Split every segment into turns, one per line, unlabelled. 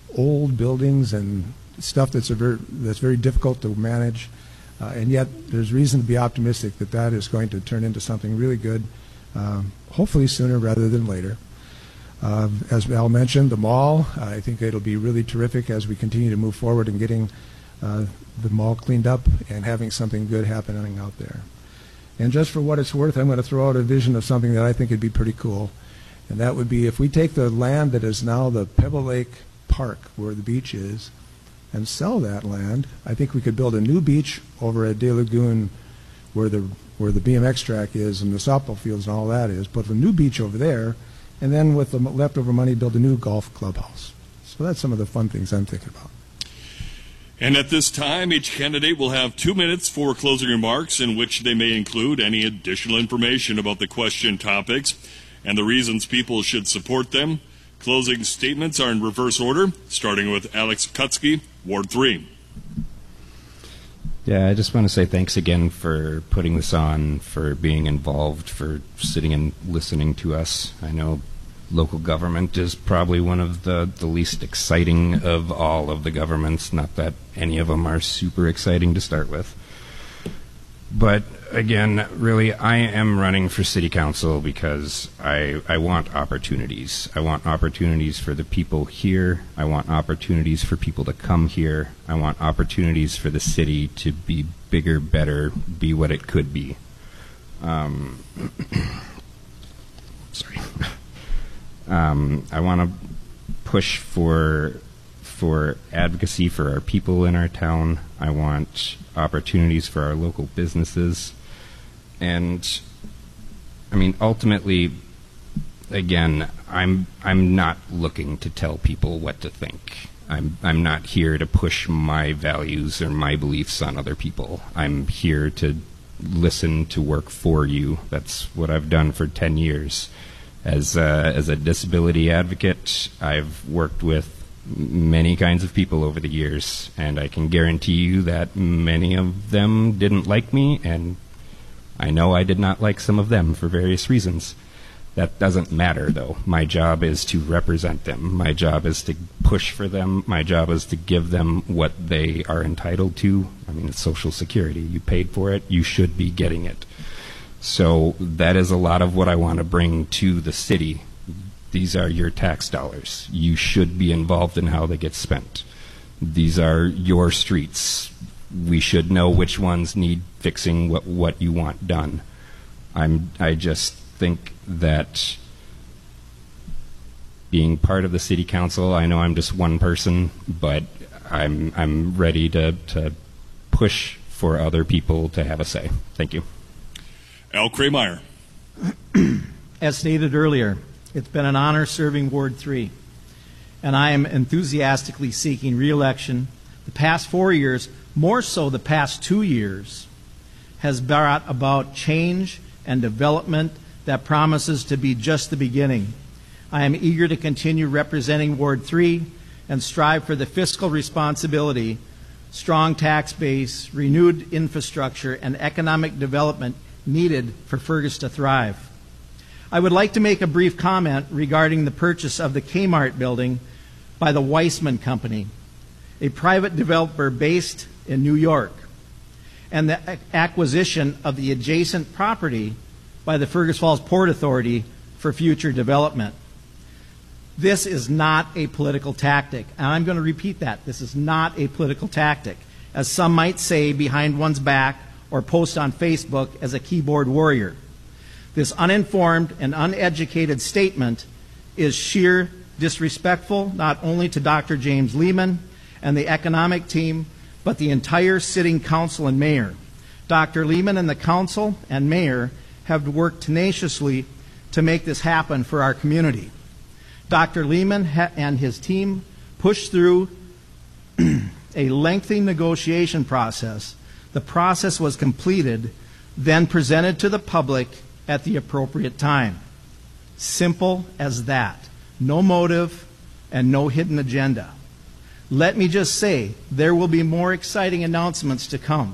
old buildings and stuff that's very difficult to manage, and yet there's reason to be optimistic that that is going to turn into something really good, hopefully sooner rather than later. As Al mentioned, the mall, I think it'll be really terrific as we continue to move forward in getting the mall cleaned up and having something good happening out there. And just for what it's worth, I'm going to throw out a vision of something that I think would be pretty cool, and that would be if we take the land that is now the Pebble Lake Park, where the beach is, and sell that land. I think we could build a new beach over at De Lagoon where the BMX track is and the softball fields and all that is, put a new beach over there, and then with the leftover money build a new golf clubhouse. So that's some of the fun things I'm thinking about.
And at this time, each candidate will have 2 minutes for closing remarks, in which they may include any additional information about the question topics and the reasons people should support them. Closing statements are in reverse order, starting with Alex Kutsky, Ward 3.
Yeah, I just want to say thanks again for putting this on, for being involved, for sitting and listening to us. I know local government is probably one of the least exciting of all of the governments, not that any of them are super exciting to start with. But again, really, I am running for city council because I want opportunities. I want opportunities for the people here. I want opportunities for people to come here. I want opportunities for the city to be bigger, better, be what it could be. Sorry. I want to push for advocacy for our people in our town. I want opportunities for our local businesses. And I mean, ultimately, again, I'm not looking to tell people what to think. I'm not here to push my values or my beliefs on other people. I'm here to listen, to work for you. That's what I've done for 10 years. As a disability advocate, I've worked with many kinds of people over the years, and I can guarantee you that many of them didn't like me, and I know I did not like some of them for various reasons. That doesn't matter, though. My job is to represent them. My job is to push for them. My job is to give them what they are entitled to. I mean, it's Social Security. You paid for it. You should be getting it. So that is a lot of what I want to bring to the city. These are your tax dollars. You should be involved in how they get spent. These are your streets. We should know which ones need fixing, what you want done. I just think that being part of the city council, I know I'm just one person, but I'm ready to push for other people to have a say. Thank you.
Al Krameyer.
As stated earlier, it's been an honor serving Ward 3, and I am enthusiastically seeking re-election. The past 4 years, more so the past 2 years, has brought about change and development that promises to be just the beginning. I am eager to continue representing Ward 3 and strive for the fiscal responsibility, strong tax base, renewed infrastructure, and economic development needed for Fergus to thrive. I would like to make a brief comment regarding the purchase of the Kmart building by the Weissman Company, a private developer based in New York, and the acquisition of the adjacent property by the Fergus Falls Port Authority for future development. This is not a political tactic, and I'm going to repeat that. This is not a political tactic, as some might say behind one's back or post on Facebook as a keyboard warrior. This uninformed and uneducated statement is sheer disrespectful not only to Dr. James Lehman and the economic team, but the entire sitting council and mayor. Dr. Lehman and the council and mayor have worked tenaciously to make this happen for our community. Dr. Lehman and his team pushed through a lengthy negotiation process. The process was completed, then presented to the public at the appropriate time. Simple as that. No motive and no hidden agenda. Let me just say, there will be more exciting announcements to come.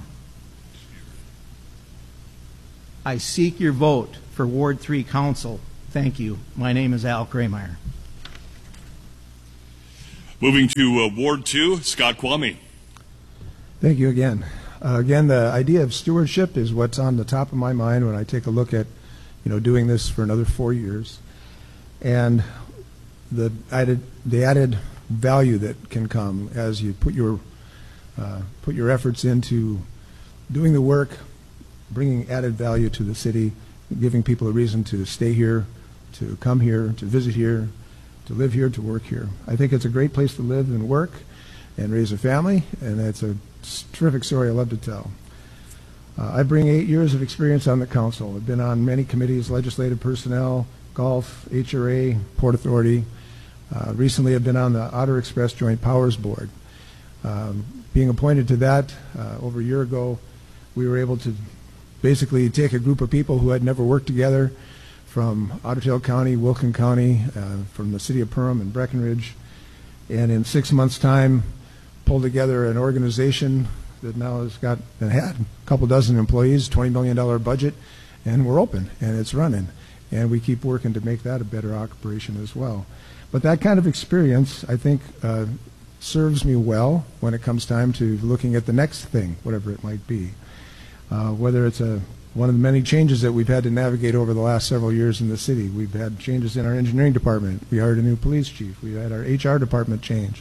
I seek your vote for Ward 3 Council. Thank you. My name is Al Krameyer.
Moving to Ward 2, Scott Kwame.
Thank you again. Again, the idea of stewardship is what's on the top of my mind when I take a look at, doing this for another 4 years, and the added value that can come as you put your efforts into doing the work, bringing added value to the city, giving people a reason to stay here, to come here, to visit here, to live here, to work here. I think it's a great place to live and work and raise a family, and it's a terrific story I love to tell. I bring 8 years of experience on the council. I've been on many committees, legislative personnel, golf, HRA, Port Authority. Recently I've been on the Otter Express Joint Powers Board. Being appointed to that over a year ago, we were able to basically take a group of people who had never worked together from Otter Tail County, Wilkin County, from the city of Perham and Breckenridge, and in 6 months' time pulled together an organization that now has had a couple dozen employees, $20 million budget, and we're open and it's running. And we keep working to make that a better operation as well. But that kind of experience, I think, serves me well when it comes time to looking at the next thing, whatever it might be. Whether it's one of the many changes that we've had to navigate over the last several years in the city. We've had changes in our engineering department. We hired a new police chief. We had our HR department change.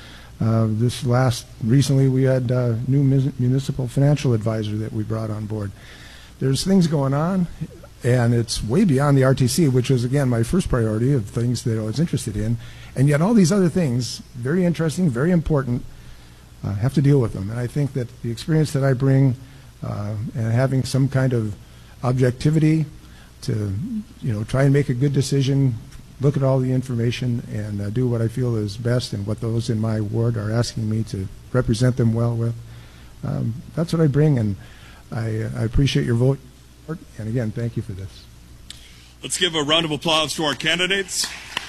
Recently we had a new municipal financial advisor that we brought on board. There's things going on, and it's way beyond the RTC, which was, again, my first priority of things that I was interested in. And yet all these other things, very interesting, very important, have to deal with them. And I think that the experience that I bring and having some kind of objectivity to, try and make a good decision, look at all the information, and do what I feel is best and what those in my ward are asking me to represent them well with. That's what I bring, and I appreciate your vote. And again, thank you for this.
Let's give a round of applause to our candidates.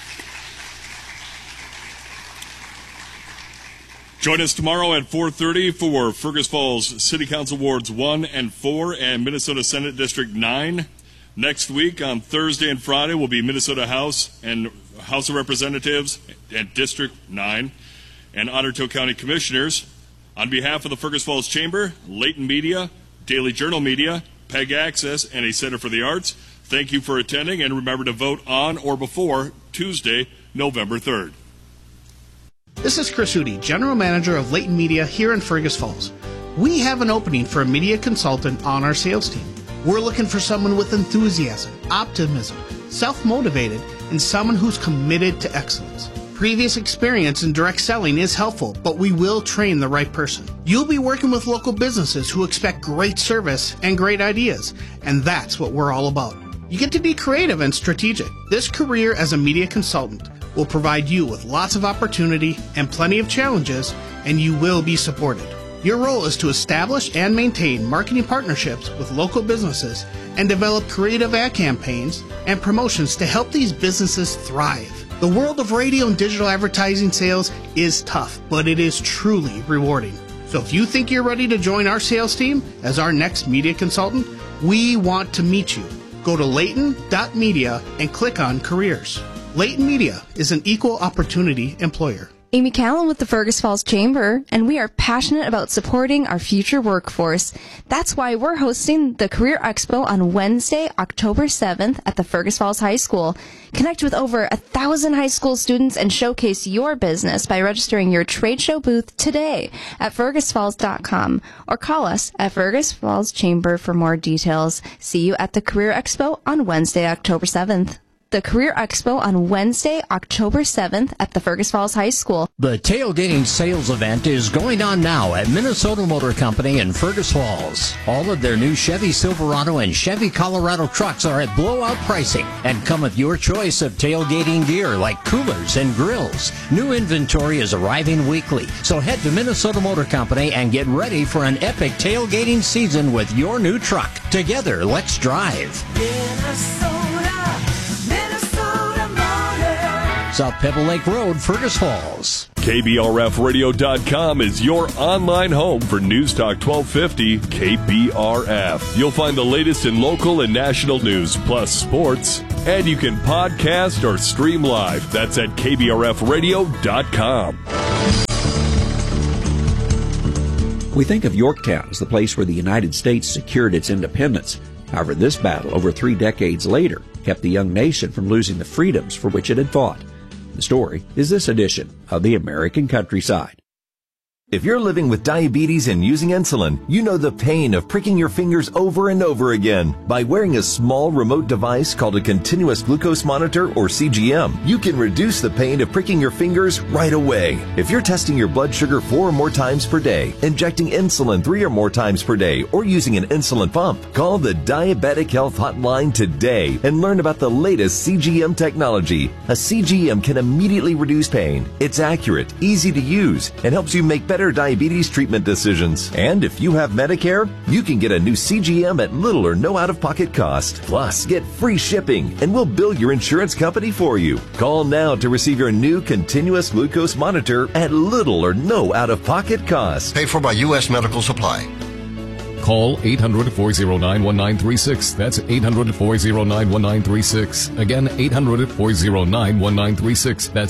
Join us tomorrow at 4:30 for Fergus Falls City Council Wards 1 and 4 and Minnesota Senate District 9. Next week on Thursday and Friday will be Minnesota House and House of Representatives at District 9 and Otter Tail County Commissioners. On behalf of the Fergus Falls Chamber, Layton Media, Daily Journal Media, PEG Access, and a Center for the Arts, thank you for attending, and remember to vote on or before Tuesday, November 3rd.
This is Chris Hootie, General Manager of Layton Media here in Fergus Falls. We have an opening for a media consultant on our sales team. We're looking for someone with enthusiasm, optimism, self-motivated, and someone who's committed to excellence. Previous experience in direct selling is helpful, but we will train the right person. You'll be working with local businesses who expect great service and great ideas, and that's what we're all about. You get to be creative and strategic. This career as a media consultant will provide you with lots of opportunity and plenty of challenges, and you will be supported. Your role is to establish and maintain marketing partnerships with local businesses and develop creative ad campaigns and promotions to help these businesses thrive. The world of radio and digital advertising sales is tough, but it is truly rewarding. So if you think you're ready to join our sales team as our next media consultant, we want to meet you. Go to layton.media and click on careers. Layton Media is an equal opportunity employer.
Amy Callan with the Fergus Falls Chamber, and we are passionate about supporting our future workforce. That's why we're hosting the Career Expo on Wednesday, October 7th at the Fergus Falls High School. Connect with over 1,000 high school students and showcase your business by registering your trade show booth today at fergusfalls.com or call us at Fergus Falls Chamber for more details. See you at the Career Expo on Wednesday, October 7th. The Career Expo on Wednesday, October 7th at the Fergus Falls High School.
The tailgating sales event is going on now at Minnesota Motor Company in Fergus Falls. All of their new Chevy Silverado and Chevy Colorado trucks are at blowout pricing and come with your choice of tailgating gear like coolers and grills. New inventory is arriving weekly, so head to Minnesota Motor Company and get ready for an epic tailgating season with your new truck. Together, let's drive. South Pebble Lake Road, Fergus Falls.
KBRFradio.com is your online home for News Talk 1250 KBRF. You'll find the latest in local and national news, plus sports, and you can podcast or stream live. That's at KBRFradio.com.
We think of Yorktown as the place where the United States secured its independence. However, this battle, over 3 decades later, kept the young nation from losing the freedoms for which it had fought. The story is this edition of the American Countryside.
If you're living with diabetes and using insulin, you know the pain of pricking your fingers over and over again. By wearing a small remote device called a continuous glucose monitor, or CGM, you can reduce the pain of pricking your fingers right away. If you're testing your blood sugar 4 or more times per day, injecting insulin 3 or more times per day, or using an insulin pump, call the Diabetic Health Hotline today and learn about the latest CGM technology. A CGM can immediately reduce pain. It's accurate, easy to use, and helps you make better diabetes treatment decisions. And if you have Medicare, you can get a new CGM at little or no out-of-pocket cost. Plus, get free shipping, and we'll bill your insurance company for you. Call now to receive your new continuous glucose monitor at little or no out-of-pocket cost.
Paid for by U.S. Medical Supply.
Call 800-409-1936. That's 800-409-1936. Again, 800-409-1936. That's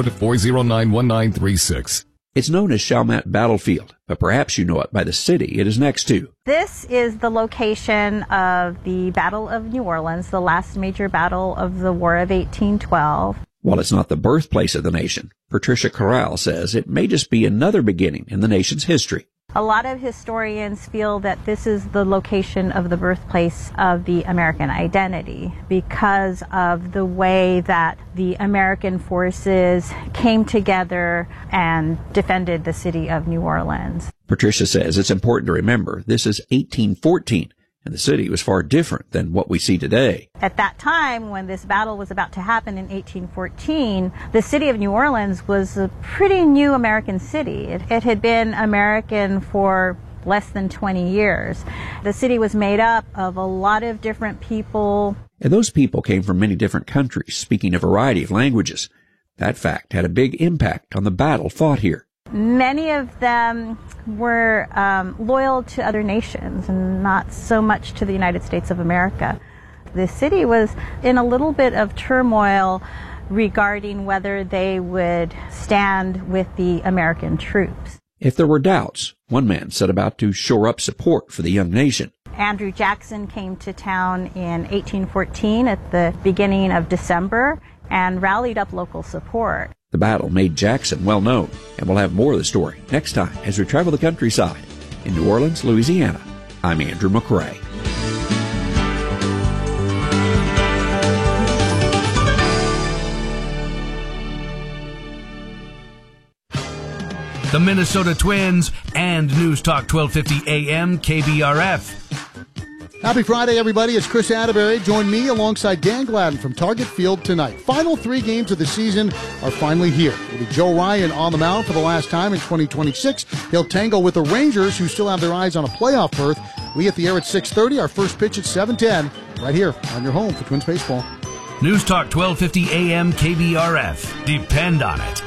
800-409-1936.
It's known as Chalmette Battlefield, but perhaps you know it by the city it is next to.
This is the location of the Battle of New Orleans, the last major battle of the War of 1812.
While it's not the birthplace of the nation, Patricia Corral says it may just be another beginning in the nation's history.
A lot of historians feel that this is the location of the birthplace of the American identity because of the way that the American forces came together and defended the city of New Orleans.
Patricia says it's important to remember this is 1814, and the city was far different than what we see today.
At that time, when this battle was about to happen in 1814, the city of New Orleans was a pretty new American city. It had been American for less than 20 years. The city was made up of a lot of different people.
And those people came from many different countries, speaking a variety of languages. That fact had a big impact on the battle fought here.
Many of them were loyal to other nations and not so much to the United States of America. The city was in a little bit of turmoil regarding whether they would stand with the American troops.
If there were doubts, one man set about to shore up support for the young nation.
Andrew Jackson came to town in 1814 at the beginning of December and rallied up local support.
The battle made Jackson well known, and we'll have more of the story next time as we travel the countryside. In New Orleans, Louisiana, I'm Andrew McRae.
The Minnesota Twins and News Talk 1250 AM KBRF.
Happy Friday, everybody. It's Chris Atterbury. Join me alongside Dan Gladden from Target Field tonight. Final 3 games of the season are finally here. It'll be Joe Ryan on the mound for the last time in 2026. He'll tangle with the Rangers, who still have their eyes on a playoff berth. We hit the air at 6:30. Our first pitch at 7:10. Right here on your home for Twins baseball.
News Talk 1250 AM KBRF. Depend on it.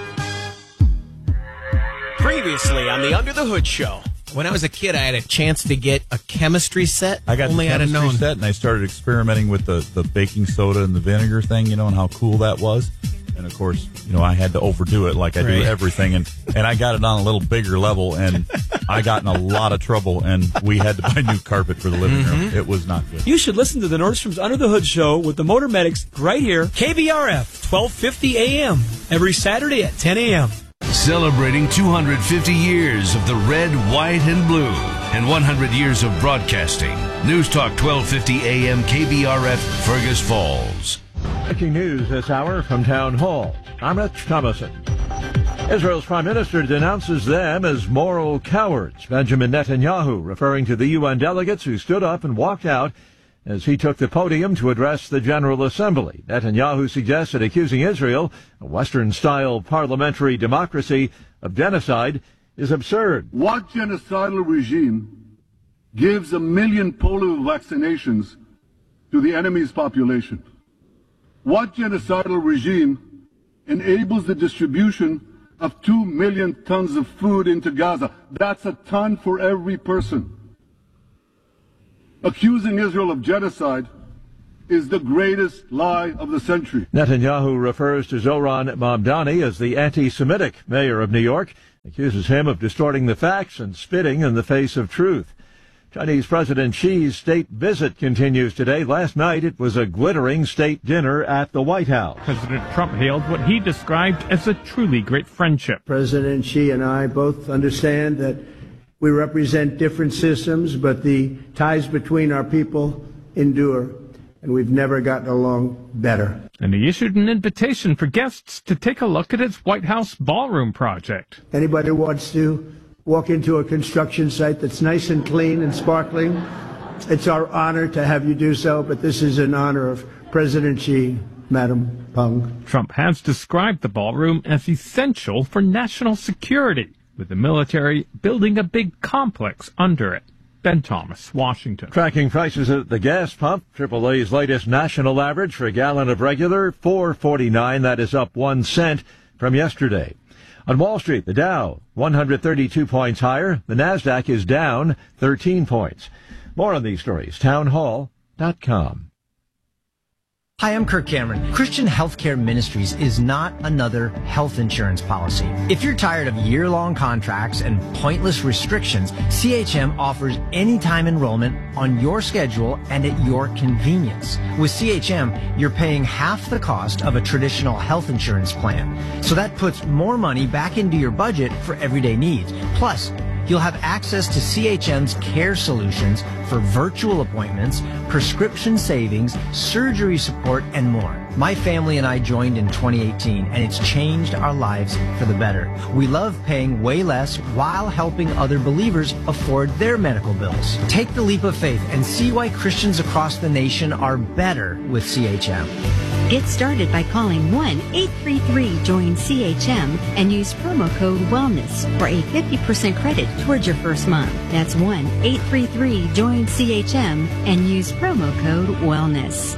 Previously on the Under the Hood Show. When I was a kid, I had a chance to get a chemistry set.
I got the chemistry set, and I started experimenting with the baking soda and the vinegar thing, and how cool that was. And, of course, I had to overdo it like I do everything. And I got it on a little bigger level, and I got in a lot of trouble, and we had to buy new carpet for the living room. It was not good.
You should listen to the Nordstrom's Under the Hood Show with the Motor Medics right here. KBRF, 1250 AM, every Saturday at 10 a.m.
Celebrating 250 years of the red, white, and blue, and 100 years of broadcasting. News Talk 1250 AM KBRF, Fergus Falls.
Breaking news this hour from Town Hall. I'm Rich Thomason. Israel's Prime Minister denounces them as moral cowards. Benjamin Netanyahu referring to the UN delegates who stood up and walked out as he took the podium to address the General Assembly. Netanyahu suggested accusing Israel, a Western-style parliamentary democracy, of genocide is absurd.
What genocidal regime gives 1 million polio vaccinations to the enemy's population? What genocidal regime enables the distribution of 2 million tons of food into Gaza. That's a ton for every person. Accusing Israel of genocide is the greatest lie of the century.
Netanyahu refers to Zoran Mamdani as the anti-Semitic mayor of New York, accuses him of distorting the facts and spitting in the face of truth. Chinese President Xi's state visit continues today. Last night it was a glittering state dinner at the White House.
President Trump hailed what he described as a truly great friendship.
President Xi and I both understand that we represent different systems, but the ties between our people endure, and we've never gotten along better.
And he issued an invitation for guests to take a look at his White House ballroom project.
Anybody who wants to walk into a construction site that's nice and clean and sparkling, it's our honor to have you do so, but this is in honor of President Xi, Madam Peng.
Trump has described the ballroom as essential for national security, with the military building a big complex under it. Ben Thomas, Washington.
Tracking prices at the gas pump. AAA's latest national average for a gallon of regular, $4.49. That is up 1 cent from yesterday. On Wall Street, the Dow, 132 points higher. The Nasdaq is down 13 points. More on these stories, townhall.com.
Hi, I'm Kirk Cameron. Christian Healthcare Ministries is not another health insurance policy. If you're tired of year-long contracts and pointless restrictions, CHM offers anytime enrollment on your schedule and at your convenience. With CHM, you're paying half the cost of a traditional health insurance plan. So that puts more money back into your budget for everyday needs. Plus, you'll have access to CHM's care solutions for virtual appointments, prescription savings, surgery support, and more. My family and I joined in 2018, and it's changed our lives for the better. We love paying way less while helping other believers afford their medical bills. Take the leap of faith and see why Christians across the nation are better with CHM.
Get started by calling 1-833-JOIN-CHM and use promo code WELLNESS for a 50% credit towards your first month. That's 1-833-JOIN-CHM and use promo code WELLNESS.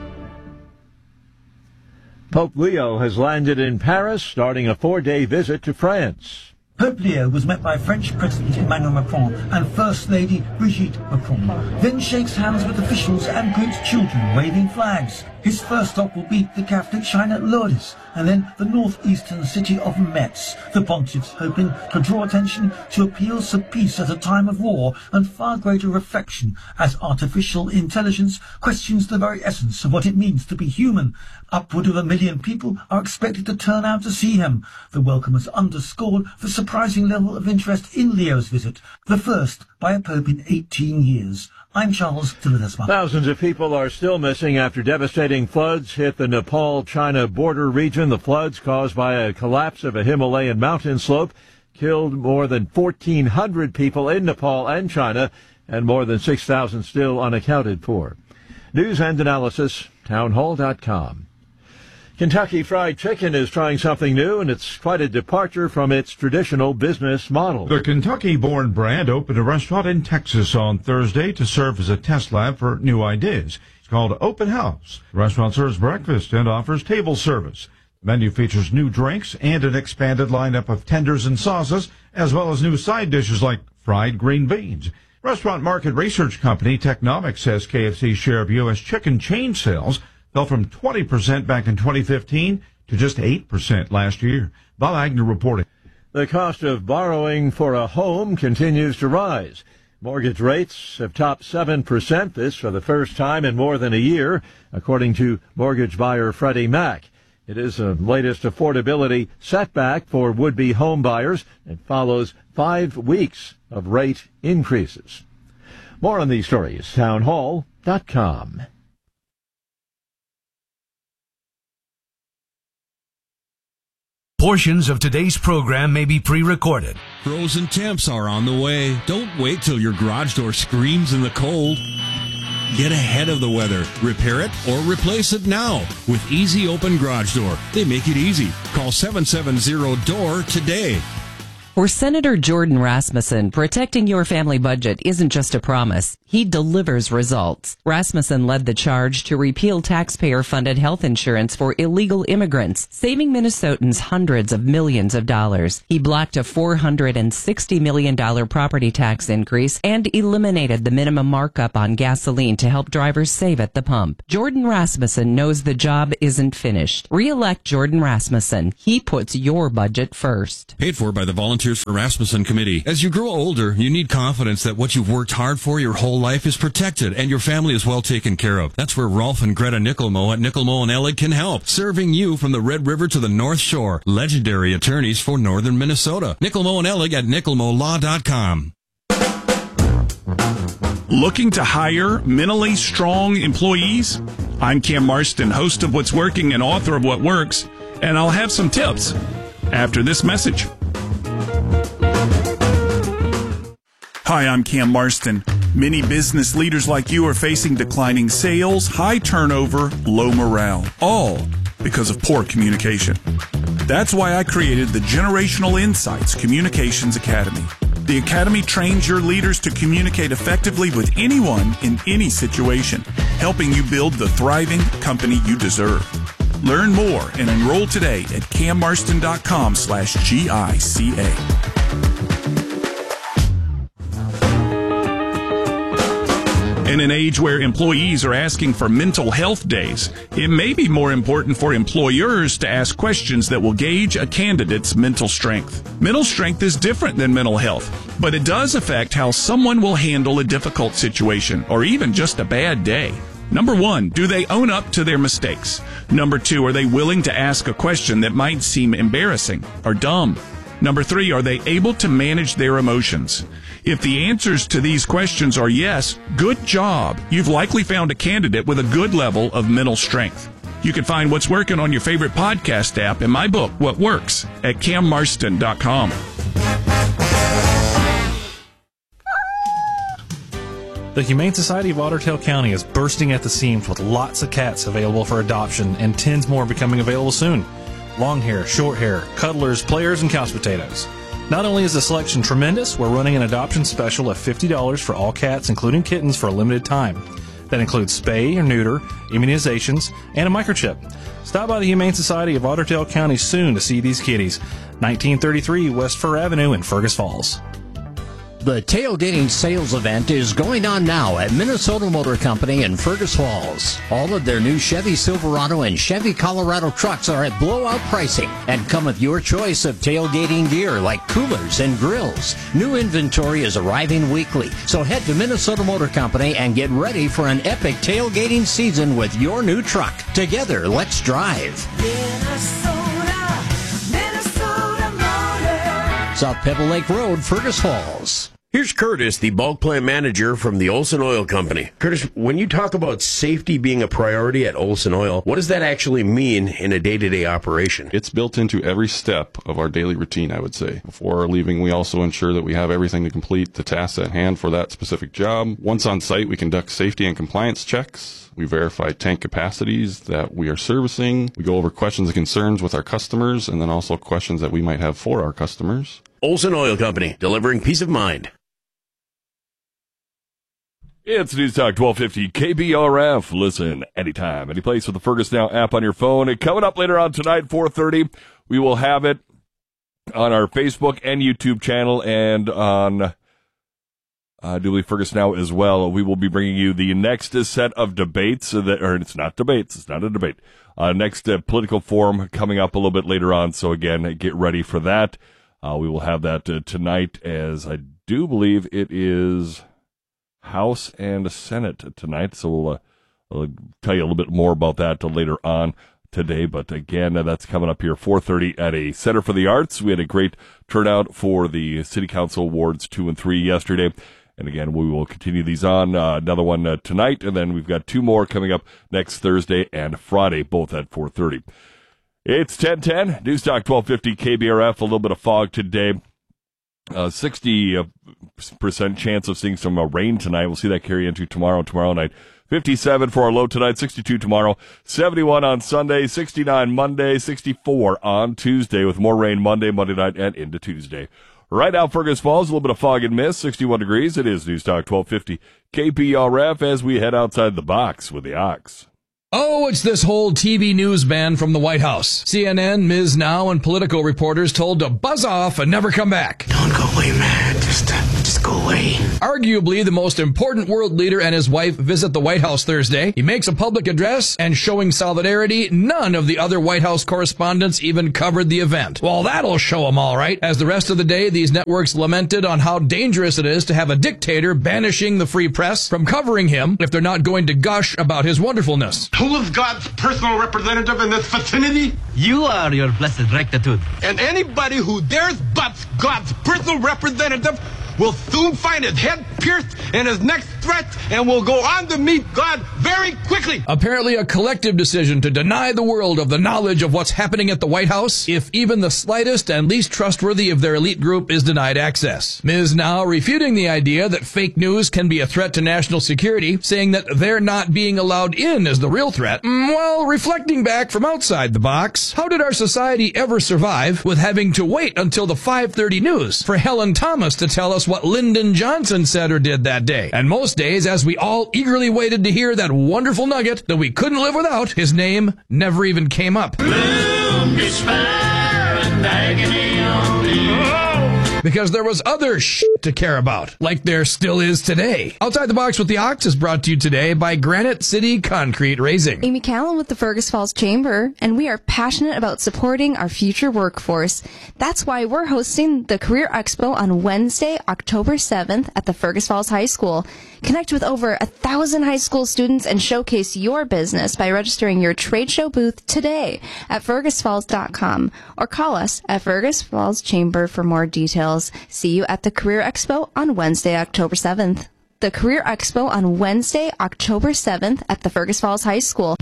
Pope Leo has landed in Paris, starting a 4-day visit to France.
Pope Leo was met by French President Emmanuel Macron and First Lady Brigitte Macron, then shakes hands with officials and greets children waving flags. His first stop will be the Catholic shrine at Lourdes and then the northeastern city of Metz. The pontiff's hoping to draw attention to appeals for peace at a time of war and far greater reflection as artificial intelligence questions the very essence of what it means to be human. Upward of 1 million people are expected to turn out to see him. The welcome has underscored the surprising level of interest in Leo's visit, the first by a pope in 18 years. I'm Charles de Ledesma.
Thousands of people are still missing after devastating floods hit the Nepal-China border region. The floods caused by a collapse of a Himalayan mountain slope killed more than 1,400 people in Nepal and China, and more than 6,000 still unaccounted for. News and analysis, townhall.com. Kentucky Fried Chicken is trying something new, and it's quite a departure from its traditional business model.
The Kentucky-born brand opened a restaurant in Texas on Thursday to serve as a test lab for new ideas. It's called Open House. The restaurant serves breakfast and offers table service. The menu features new drinks and an expanded lineup of tenders and sauces, as well as new side dishes like fried green beans. Restaurant market research company Technomic says KFC's share of U.S. chicken chain sales fell from 20% back in 2015 to just 8% last year. Bob Agnew reporting.
The cost of borrowing for a home continues to rise. Mortgage rates have topped 7%, this for the first time in more than a year, according to mortgage buyer Freddie Mac. It is the latest affordability setback for would-be home buyers and follows 5 weeks of rate increases. More on these stories, townhall.com.
Portions of today's program may be pre-recorded.
Frozen temps are on the way. Don't wait till your garage door screams in the cold. Get ahead of the weather. Repair it or replace it now with Easy Open Garage Door. They make it easy. Call 770-DOOR today.
For Senator Jordan Rasmussen, protecting your family budget isn't just a promise. He delivers results. Rasmussen led the charge to repeal taxpayer-funded health insurance for illegal immigrants, saving Minnesotans hundreds of millions of dollars. He blocked a $460 million property tax increase and eliminated the minimum markup on gasoline to help drivers save at the pump. Jordan Rasmussen knows the job isn't finished. Re-elect Jordan Rasmussen. He puts your budget first.
Paid for by the Volunteers for Rasmussen Committee. As you grow older, you need confidence that what you've worked hard for your whole life is protected and your family is well taken care of. That's where Rolf and Greta Nickelmo at Nickelmo & Ellig can help, serving you from the Red River to the North Shore. Legendary attorneys for northern Minnesota. Nickelmo & Ellig at nickelmolaw.com.
Looking to hire mentally strong employees? I'm Cam Marston, host of What's Working and author of What Works, and I'll have some tips after this message. Hi, I'm Cam Marston. Many business leaders like you are facing declining sales, high turnover, low morale, all because of poor communication. That's why I created the Generational Insights Communications Academy. The Academy trains your leaders to communicate effectively with anyone in any situation, helping you build the thriving company you deserve. Learn more and enroll today at cammarston.com/GICA. In an age where employees are asking for mental health days, it may be more important for employers to ask questions that will gauge a candidate's mental strength. Mental strength is different than mental health, but it does affect how someone will handle a difficult situation or even just a bad day. Number 1, do they own up to their mistakes? Number 2, are they willing to ask a question that might seem embarrassing or dumb? Number 3, are they able to manage their emotions? If the answers to these questions are yes, good job. You've likely found a candidate with a good level of mental strength. You can find What's Working on your favorite podcast app and my book, What Works, at cammarston.com.
The Humane Society of Otter Tail County is bursting at the seams with lots of cats available for adoption and tens more becoming available soon. Long hair, short hair, cuddlers, players, and couch potatoes. Not only is the selection tremendous, we're running an adoption special of $50 for all cats, including kittens, for a limited time. That includes spay or neuter, immunizations, and a microchip. Stop by the Humane Society of Otter Tail County soon to see these kitties. 1933 West Fur Avenue in Fergus Falls.
The tailgating sales event is going on now at Minnesota Motor Company in Fergus Falls. All of their new Chevy Silverado and Chevy Colorado trucks are at blowout pricing and come with your choice of tailgating gear like coolers and grills. New inventory is arriving weekly, so head to Minnesota Motor Company and get ready for an epic tailgating season with your new truck. Together, let's drive. Minnesota Motor. South Pebble Lake Road, Fergus Falls.
Here's Curtis, the bulk plant manager from the Olson Oil Company. Curtis, when you talk about safety being a priority at Olson Oil, what does that actually mean in a day-to-day operation?
It's built into every step of our daily routine, I would say. Before leaving, we also ensure that we have everything to complete the tasks at hand for that specific job. Once on site, we conduct safety and compliance checks. We verify tank capacities that we are servicing. We go over questions and concerns with our customers, and then also questions that we might have for our customers.
Olson Oil Company, delivering peace of mind.
It's News Talk 1250 KBRF. Listen anytime, any place with the Fergus Now app on your phone. And coming up later on tonight, 4:30, we will have it on our Facebook and YouTube channel and on I do believe Fergus Now as well. We will be bringing you the next set of debates, or it's not debates, it's not a debate. Next political forum coming up a little bit later on. So again, get ready for that. We will have that tonight, as I do believe it is House and Senate tonight, so we'll tell you a little bit more about that later on today. But again, that's coming up here 4:30 at a Center for the Arts. We had a great turnout for the City Council Awards 2 and 3 yesterday, and again we will continue these on. Another one tonight, and then we've got 2 more coming up next Thursday and Friday, both at 4:30. It's 10:10 News Talk 1250 KBRF. A little bit of fog today. 60% chance of seeing some rain tonight. We'll see that carry into tomorrow night. 57 for our low tonight, 62 tomorrow, 71 on Sunday, 69 Monday, 64 on Tuesday, with more rain Monday night, and into Tuesday. Right now, Fergus Falls, a little bit of fog and mist, 61 degrees. It is News Talk 1250 KPRF as we head outside the box with the Ox.
Oh, it's this whole TV news ban from the White House. CNN, Ms. Now, and political reporters told to buzz off and never come back.
Don't go away, man. Just go away.
Arguably the most important world leader and his wife visit the White House Thursday. He makes a public address, and showing solidarity, none of the other White House correspondents even covered the event. Well, that'll show them all right. As the rest of the day, these networks lamented on how dangerous it is to have a dictator banishing the free press from covering him if they're not going to gush about his wonderfulness.
Who is God's personal representative in this vicinity?
You are, your blessed rectitude.
And anybody who dares butts God's personal representative will soon find his head pierced and his neck stretched and will go on to meet God very quickly.
Apparently a collective decision to deny the world of the knowledge of what's happening at the White House if even the slightest and least trustworthy of their elite group is denied access. Ms. Now refuting the idea that fake news can be a threat to national security, saying that they're not being allowed in is the real threat. Well, reflecting back from outside the box, how did our society ever survive with having to wait until the 5:30 news for Helen Thomas to tell us what Lyndon Johnson said or did that day? And most days, as we all eagerly waited to hear that wonderful nugget that we couldn't live without, his name never even came up.
Gloom, despair, and agony on
Because there was other shit to care about, like there still is today. Outside the Box with the Ox is brought to you today by Granite City Concrete Raising.
Amy Callan with the Fergus Falls Chamber, and we are passionate about supporting our future workforce. That's why we're hosting the Career Expo on Wednesday, October 7th at the Fergus Falls High School. Connect with over 1,000 high school students and showcase your business by registering your trade show booth today at fergusfalls.com or call us at Fergus Falls Chamber for more details. See you at the Career Expo on Wednesday, October 7th. The Career Expo on Wednesday, October 7th at the Fergus Falls High School.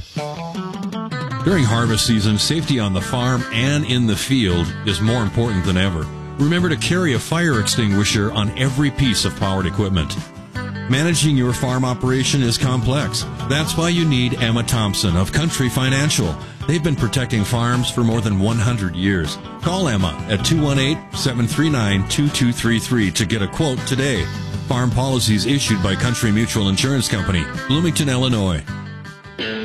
During harvest season, safety on the farm and in the field is more important than ever. Remember to carry a fire extinguisher on every piece of powered equipment. Managing your farm operation is complex. That's why you need Emma Thompson of Country Financial. They've been protecting farms for more than 100 years. Call Emma at 218-739-2233 to get a quote today. Farm policies issued by Country Mutual Insurance Company, Bloomington, Illinois.